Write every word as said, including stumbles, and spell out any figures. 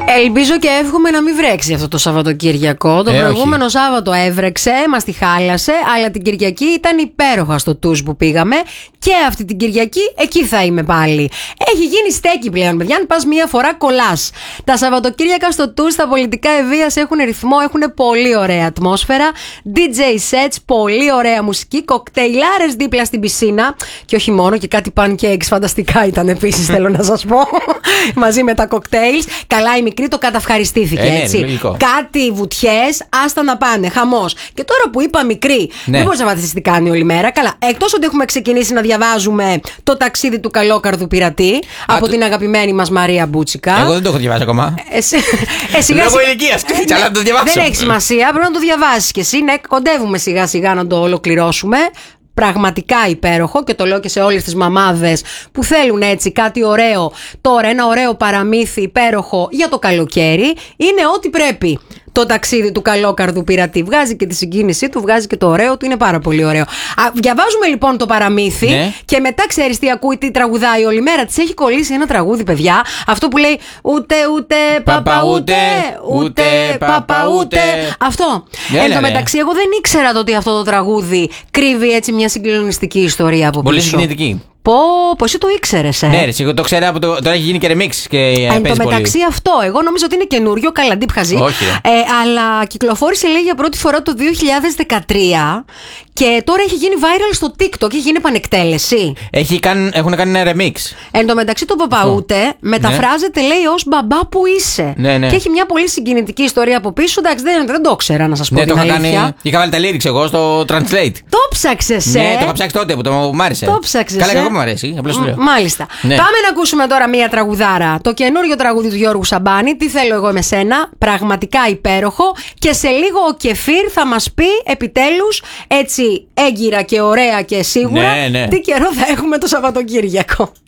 Ελπίζω και εύχομαι να μην βρέξει αυτό το Σαββατοκύριακο. Το ε, προηγούμενο όχι. Σάββατο έβρεξε, μας τη χάλασε, αλλά την Κυριακή ήταν υπέροχα στο τουζ που πήγαμε. Και αυτή την Κυριακή εκεί θα είμαι πάλι. Έχει γίνει στέκι πλέον, παιδιά. Αν πας μία φορά, κολλάς. Τα Σαββατοκύριακα στο τουζ, τα πολιτικά ευβίας έχουν ρυθμό, έχουν πολύ ωραία ατμόσφαιρα. ντι τζέι sets, πολύ ωραία μουσική, κοκτέιλάρες δίπλα στην πισίνα. Και όχι μόνο, και κάτι pancakes φανταστικά ήταν επίσης, θέλω να σας πω. Μαζί με τα κοκτέιλς. Καλά, η μικρή το καταυχαριστήθηκε, ε, έτσι. Ναι, κάτι βουτιές, άστα να πάνε, χαμός. Και τώρα που είπα μικρή, ναι. Δεν μπορείς να μάθεις τι κάνει όλη μέρα. Καλά, εκτός ότι έχουμε ξεκινήσει να διαβάζουμε το ταξίδι του Καλόκαρδου Πειρατή Α, από το... την αγαπημένη μας Μαρία Μπούτσικα. Εγώ δεν το έχω διαβάσει ακόμα. Εσύ, εσύ, Λόγω ηλικίας, αλλά να το διαβάσω. Δεν έχει σημασία, πρέπει να το διαβάσεις κι εσύ. Ναι, κοντεύουμε σιγά σιγά να το ολοκληρώσουμε. Πραγματικά υπέροχο, και το λέω και σε όλες τις μαμάδες που θέλουν έτσι κάτι ωραίο τώρα, ένα ωραίο παραμύθι υπέροχο για το καλοκαίρι. Είναι ό,τι πρέπει. Το ταξίδι του Καλόκαρδου Πειρατή βγάζει και τη συγκίνησή του, βγάζει και το ωραίο του, είναι πάρα πολύ ωραίο. Α, διαβάζουμε λοιπόν το παραμύθι, ναι. Και μετά ξέρεις τι ακούει, τι τραγουδάει όλη μέρα. Της έχει κολλήσει ένα τραγούδι, παιδιά. Αυτό που λέει ούτε ούτε παπα ούτε, ούτε παπα ούτε. Αυτό. Εν τω μεταξύ, εγώ δεν ήξερα το ότι αυτό το τραγούδι κρύβει έτσι μια συγκλονιστική ιστορία από πίσω. Πολύ συγκινητική. Πω, πω, εσύ το ήξερες, ε. Ναι, ρε, εγώ το ξέρω από το. Τώρα έχει γίνει και remix και εν τω μεταξύ αυτό, εγώ νομίζω ότι είναι καινούριο, καλά ντύπ χαζί. Όχι. Ε, αλλά κυκλοφόρησε, λέει, για πρώτη φορά το δύο χιλιάδες δεκατρία και τώρα έχει γίνει viral στο TikTok, έχει γίνει επανεκτέλεση. Έχει κάνει, έχουν κάνει ένα remix. Εν τω μεταξύ το Παπαούτε μεταφράζεται, ναι. Λέει, ως μπαμπά που είσαι. Ναι, ναι. Και έχει μια πολύ συγκινητική ιστορία από πίσω. Εντάξει, δεν, δεν το ήξερα, να σας πω, ναι, την το αλήθεια. Κάνει, είχα βάλει τα lyrics εγώ στο Translate. Το ψάξες, ε. Ναι, το είχα ψάξει τότε που το μου άρεσε. Το ψάξες. Καλά, εγώ μου αρέσει. Απλώς το λέω. Μάλιστα. Ναι. Πάμε να ακούσουμε τώρα μία τραγουδάρα. Το καινούριο τραγούδι του Γιώργου Σαμπάνη. Τι θέλω εγώ με σένα. Πραγματικά υπέροχο. Και σε λίγο ο Κεφίρ θα μας πει επιτέλους, έτσι έγκυρα και ωραία και σίγουρα, ναι, ναι. τι καιρό θα έχουμε το Σαββατοκύριακο.